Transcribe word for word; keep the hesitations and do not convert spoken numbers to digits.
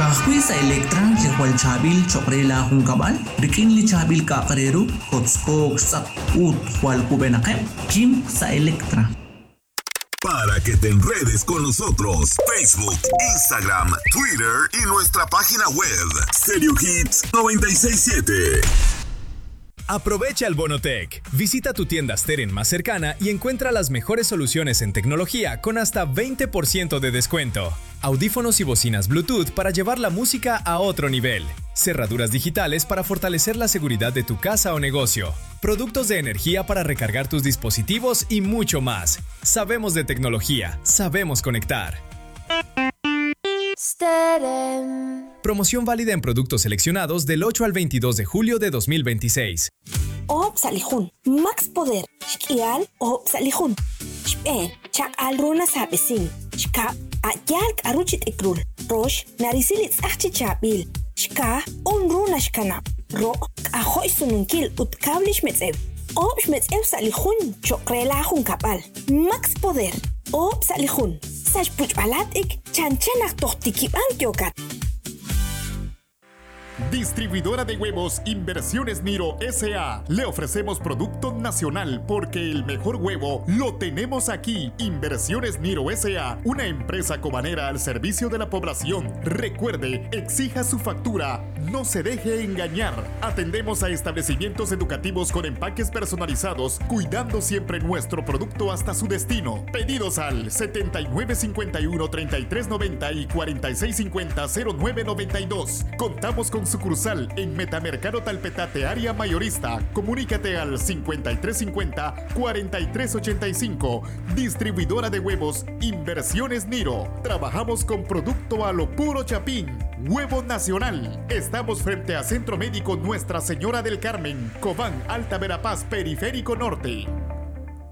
Kahwi sa Electra, Jekwal Chabil, Chokrela Hung Kabal, Rikin Li Chabil Kakareru, Kotskog Sak Ut Hual Kubenakem, Kim sa Electra. Para que te enredes con nosotros, Facebook, Instagram, Twitter y nuestra página web, Stereo Hits noventa y seis punto siete. Aprovecha el Bonotec. Visita tu tienda Steren más cercana y encuentra las mejores soluciones en tecnología con hasta veinte por ciento de descuento. Audífonos y bocinas Bluetooth para llevar la música a otro nivel. Cerraduras digitales para fortalecer la seguridad de tu casa o negocio. Productos de energía para recargar tus dispositivos y mucho más. Sabemos de tecnología, sabemos conectar. Steren. Promoción válida en productos seleccionados del ocho al veintidós de julio de dos mil veintiséis. Ob salihun, Max Poder, Shkial, Ob salihun. Shpen, Chak al Runa Sabesin, Shka, Ayal Aruchit Ekrul, Rosh, Narisilit Achichabil, Shka, Un Runa Shkana, Ro, Ahoy Sununkil, Ut Kablish Metzev, Ob Metzev salihun, Chokrela Hun Kapal, Max Poder, Ob salihun, Sash Puchbalatik, Chanchanak Tohtikiban Kyokat. Distribuidora de huevos Inversiones Niro S A Le ofrecemos producto nacional porque el mejor huevo lo tenemos aquí. Inversiones Niro S A, una empresa cobanera al servicio de la población. Recuerde, exija su factura, no se deje engañar. Atendemos a establecimientos educativos con empaques personalizados, cuidando siempre nuestro producto hasta su destino. Pedidos al setenta y nueve cincuenta y uno, treinta y tres noventa y cuarenta y seis cincuenta, cero nueve noventa y dos. Contamos con sucursal en Metamercado Talpetate, área mayorista. Comunícate al cincuenta y tres cincuenta, cuarenta y tres ochenta y cinco. Distribuidora de huevos Inversiones Niro. Trabajamos con producto a lo puro chapín. Huevo nacional. Estamos frente a Centro Médico Nuestra Señora del Carmen, Cobán, Alta Verapaz, Periférico Norte.